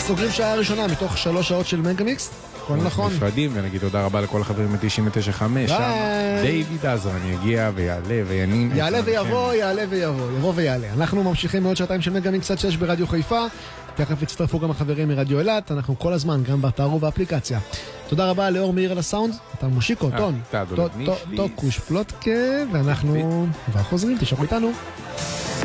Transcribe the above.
סוגרים שעה ראשונה מתוך 3 שעות של מגה-מיקס. הכל נכון. נפרדים, ונגיד תודה רבה לכל החברים מ-99.5. דיוויד עזרן יגיע ויעלה וינין. יעלה ויבוא, יבוא ויעלה. אנחנו ממשיכים מעוד שעתיים של מגה-מיקס עד 6 ברדיו חיפה. תכף הצטרפו גם החברים מרדיו אילת. אנחנו כל הזמן גם באתר ובאפליקציה. תודה רבה לאור מאיר על הסאונד. אתה מושיקו, טון. טוקוש פלוטקה, ואנחנו כבר חוזרים, תשארו איתנו.